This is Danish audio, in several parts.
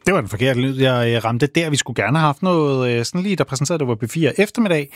Det var den forkerte lyd, jeg ramte der. Vi skulle gerne have haft noget sådan lige, der præsenterede det var P4 eftermiddag.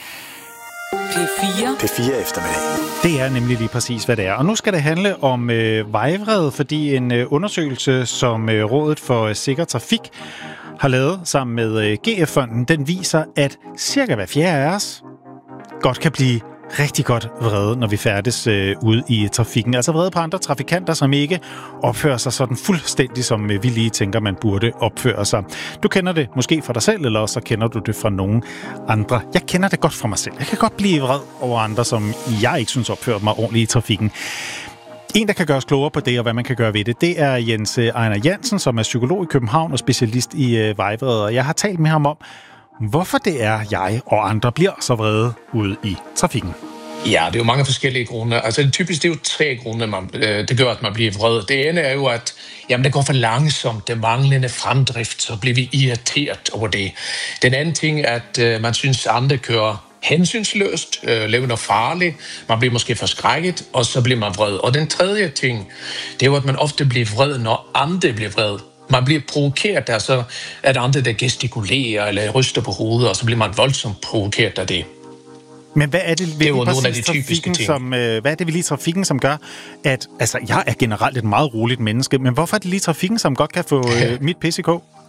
P4 eftermiddag. Det er nemlig lige præcis, hvad det er. Og nu skal det handle om vejvrede, fordi en undersøgelse, som Rådet for Sikker Trafik har lavet sammen med GF-fonden, den viser, at cirka hver fjerde af os godt kan blive rigtig godt vrede, når vi færdes ude i trafikken. Altså vrede på andre trafikanter, som ikke opfører sig sådan fuldstændig, som vi lige tænker, man burde opføre sig. Du kender det måske fra dig selv, eller også så kender du det fra nogen andre. Jeg kender det godt fra mig selv. Jeg kan godt blive vred over andre, som jeg ikke synes opfører mig ordentligt i trafikken. En, der kan gøre os klogere på det, og hvad man kan gøre ved det, det er Jens Ejner Jansen, som er psykolog i København og specialist i vejvrede. Og jeg har talt med ham om, hvorfor det er, jeg og andre bliver så vrede ude i trafikken. Ja, det er jo mange forskellige grunde. Altså typisk det er jo 3 grunde, det gør, at man bliver vred. Det ene er jo, at det går for langsomt, det manglende fremdrift, så bliver vi irriteret over det. Den anden ting er, at man synes, at andre kører hensynsløst, laver noget farligt, man bliver måske forskrækket, og så bliver man vred. Og den tredje ting, det er jo, at man ofte bliver vred, når andre bliver vred. Man bliver provokeret, altså at andre der gestikulerer eller ryster på hovedet, og så bliver man voldsomt provokeret af det. Men hvad er det ved nogle af de typiske ting. Hvad er det ved lige trafikken, som gør, at altså jeg er generelt et meget roligt menneske, men hvorfor er det lige trafikken, som godt kan få mit PCK?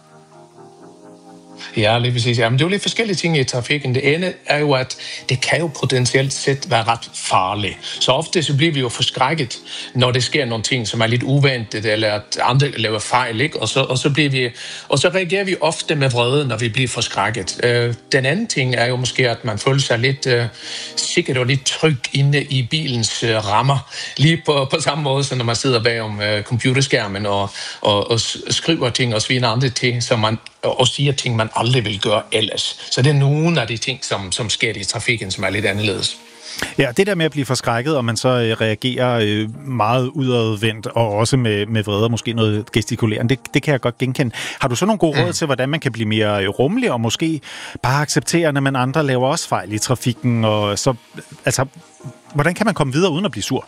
Ja, lige præcis. Jamen, det er jo lidt forskellige ting i trafikken. Det ene er jo, at det kan jo potentielt set være ret farligt. Så ofte så bliver vi jo forskrækket, når det sker nogle ting, som er lidt uventet, eller at andre laver fejl, ikke? Og så reagerer vi ofte med vrede, når vi bliver forskrækket. Den anden ting er jo måske, at man føler sig lidt sikkert og lidt tryg inde i bilens rammer. Lige på samme måde, som når man sidder bagom computerskærmen og skriver ting og sviner andre til, og siger ting, man aldrig vil gøre ellers. Så det er nogle af de ting, som sker i trafikken, som er lidt anderledes. Ja, det der med at blive forskrækket, og man så reagerer meget udadvendt, og også med vrede, måske noget gestikulerende, det kan jeg godt genkende. Har du så nogle gode råd til, hvordan man kan blive mere rummelig, og måske bare acceptere, når man andre laver også fejl i trafikken, og så, altså, hvordan kan man komme videre uden at blive sur?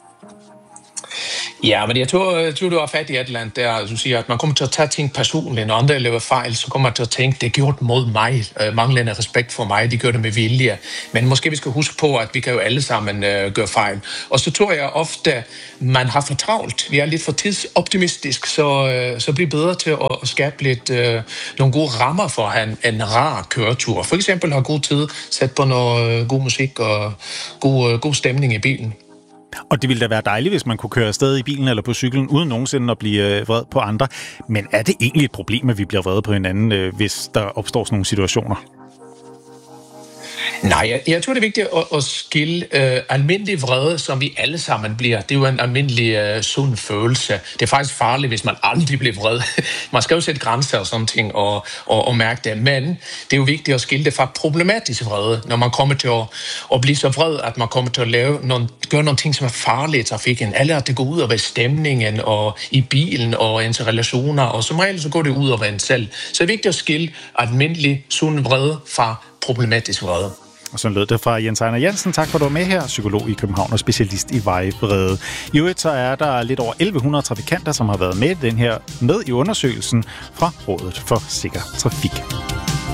Ja, men jeg tror, du har fat i et eller andet der, du siger, at man kommer til at tage ting personligt. Når andre laver fejl, så kommer man til at tænke, det er gjort mod mig. Manglende respekt for mig, de gør det med vilje. Men måske vi skal huske på, at vi kan jo alle sammen gøre fejl. Og så tror jeg ofte, man har for travlt. Vi er lidt for tidsoptimistisk, så bliver bedre til at skabe lidt nogle gode rammer for at have en rar køretur. For eksempel have god tid, sæt på noget god musik og god stemning i bilen. Og det ville da være dejligt, hvis man kunne køre afsted i bilen eller på cyklen, uden nogensinde at blive vred på andre. Men er det egentlig et problem, at vi bliver vrede på hinanden, hvis der opstår sådan nogle situationer? Nej, jeg tror, det er vigtigt at skille almindelig vrede, som vi alle sammen bliver. Det er jo en almindelig sund følelse. Det er faktisk farligt, hvis man aldrig bliver vred. Man skal jo sætte grænser og sådan ting og mærke det. Men det er jo vigtigt at skille det fra problematisk vrede, når man kommer til at blive så vred, at man kommer til at gøre nogle ting, som er farlige i trafikken. Eller at det går ud over stemningen og i bilen og ens relationer. Og som regel så går det ud over en selv. Så det er vigtigt at skille almindelig sund vrede fra problematisk vrede. Og sådan lød det fra Jens Ejner Jansen. Tak for, at du var med her, psykolog i København og specialist i vejvrede. I øvrigt så er der lidt over 1100 trafikanter, som har været med i undersøgelsen fra Rådet for Sikker Trafik.